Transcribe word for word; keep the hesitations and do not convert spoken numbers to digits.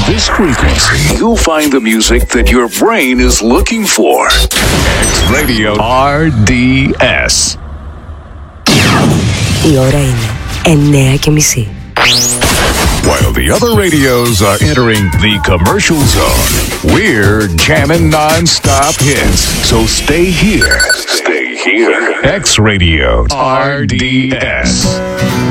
this frequency, you'll find the music that your brain is looking for. X Radio R D S. Η ώρα είναι εννιά και μισή. While the other radios are entering the commercial zone, we're jamming non-stop hits. So stay here. Stay here. X Radio R D S.